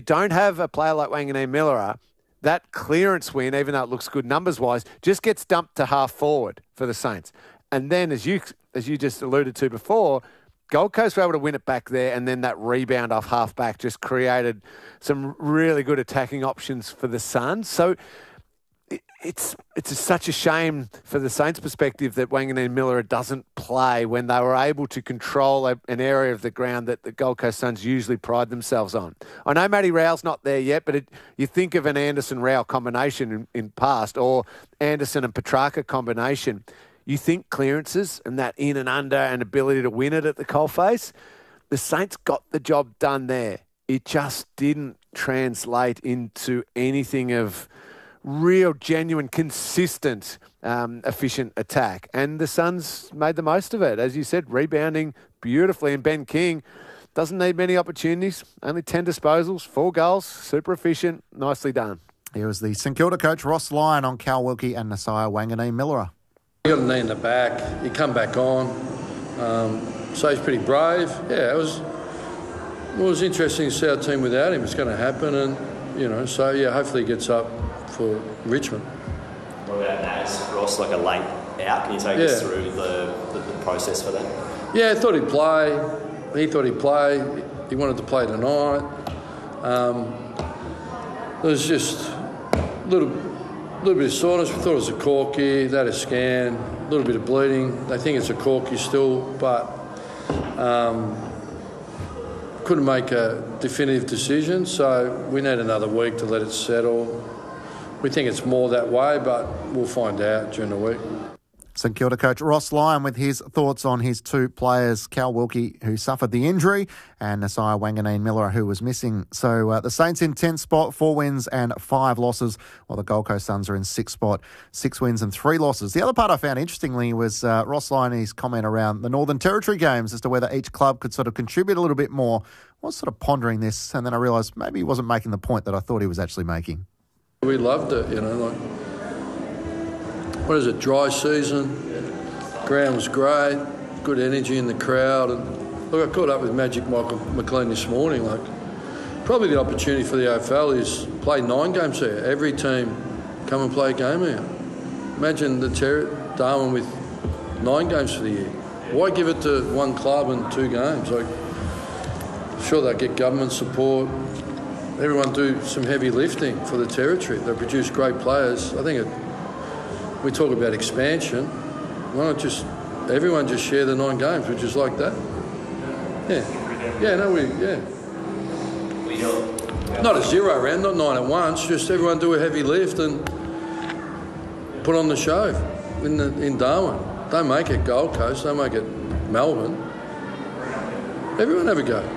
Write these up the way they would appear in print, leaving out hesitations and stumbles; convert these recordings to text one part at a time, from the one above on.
don't have a player like Wanganeen Miller, that clearance win, even though it looks good numbers-wise, just gets dumped to half forward for the Saints. And then, as you just alluded to before, Gold Coast were able to win it back there, and then that rebound off half-back just created some really good attacking options for the Suns. So it's such a shame for the Saints' perspective that Wanganeen Miller doesn't play when they were able to control an area of the ground that the Gold Coast Suns usually pride themselves on. I know Matty Rao's not there yet, but you think of an Anderson-Rao combination in past, or Anderson and Petrarca combination. You think clearances and that in and under and ability to win it at the coalface. The Saints got the job done there. It just didn't translate into anything of real, genuine, consistent, efficient attack. And the Suns made the most of it. As you said, rebounding beautifully. And Ben King doesn't need many opportunities. Only 10 disposals, 4 goals, super efficient, nicely done. Here was the St Kilda coach, Ross Lyon, on Cal Wilkie and Nasiah Wanganeen Miller. He got a knee in the back. He come back on. So he's pretty brave. Yeah, it was interesting to see our team without him. It's going to happen. And, so, yeah, hopefully he gets up for Richmond. What about Naz? Ross, like a late out? Can you take us through the process for that? Yeah, I thought he'd play. He thought he'd play. He wanted to play tonight. There was just a little bit of soreness. We thought it was a corky. They had a scan. A little bit of bleeding. They think it's a corky still, but couldn't make a definitive decision. So we need another week to let it settle. We think it's more that way, but we'll find out during the week. St Kilda coach Ross Lyon with his thoughts on his 2 players, Cal Wilkie, who suffered the injury, and Nasiah Wanganeen Miller, who was missing. So the Saints in 10th spot, 4 wins and 5 losses, while the Gold Coast Suns are in 6th spot, 6 wins and 3 losses. The other part I found interestingly was Ross Lyon and his comment around the Northern Territory games as to whether each club could sort of contribute a little bit more. I was sort of pondering this, and then I realised maybe he wasn't making the point that I thought he was actually making. We loved it, what is it, dry season, ground was great, good energy in the crowd. And look, I caught up with Magic Michael McLean this morning. Probably the opportunity for the AFL is play 9 games there. Every team come and play a game here. Imagine Darwin with 9 games for the year. Why give it to one club and 2 games? Sure, they'll get government support. Everyone do some heavy lifting for the territory. They produce great players. I think we talk about expansion. Why not everyone just share the 9 games, which is like that? Not a 0 round, not 9 at once. Just everyone do a heavy lift and put on the show in Darwin. Don't make it Gold Coast. Don't make it Melbourne. Everyone have a go.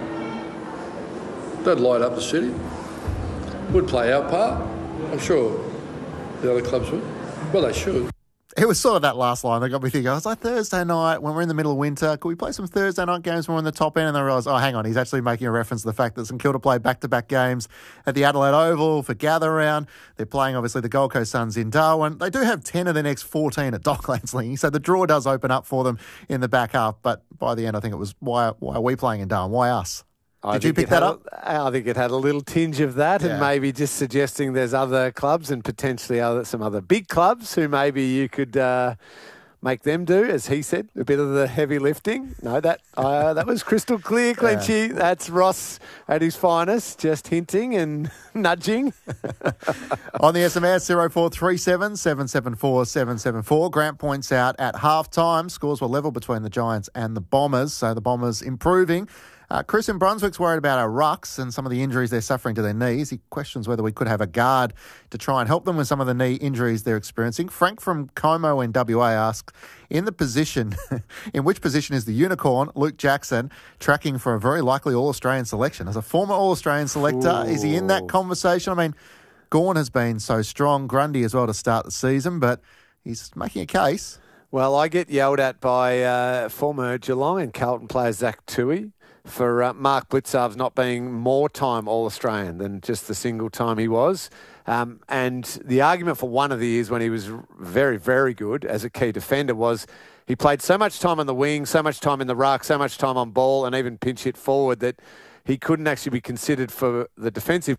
They'd light up the city. Would play our part. I'm sure the other clubs would. Well, they should. It was sort of that last line that got me thinking. I was like, Thursday night, when we're in the middle of winter, could we play some Thursday night games when we're in the top end? And then I realised, hang on, he's actually making a reference to the fact that St Kilda played back-to-back games at the Adelaide Oval for Gather Round. They're playing, obviously, the Gold Coast Suns in Darwin. They do have 10 of the next 14 at Docklands Lingy, so the draw does open up for them in the back half. But by the end, I think it was, why are we playing in Darwin? Why us? Did you pick that up? I think it had a little tinge of that, and maybe just suggesting there's other clubs and potentially some other big clubs who maybe you could make them do, as he said, a bit of the heavy lifting. No, that was crystal clear, Clinchy. Yeah. That's Ross at his finest, just hinting and nudging. On the SMS, 0437 774 774. Grant points out at half-time, scores were level between the Giants and the Bombers, so the Bombers improving. Chris in Brunswick's worried about our rucks and some of the injuries they're suffering to their knees. He questions whether we could have a guard to try and help them with some of the knee injuries they're experiencing. Frank from Como in WA asks, in which position is the unicorn, Luke Jackson, tracking for a very likely All-Australian selection? As a former All-Australian selector, is he in that conversation? I mean, Gawn has been so strong, Grundy as well to start the season, but he's making a case. Well, I get yelled at by former Geelong and Carlton player Zach Toohey for Mark Blitzarves not being more time All-Australian than just the single time he was. And the argument for one of the years when he was very, very good as a key defender was he played so much time on the wing, so much time in the ruck, so much time on ball and even pinch hit forward that he couldn't actually be considered for the defensive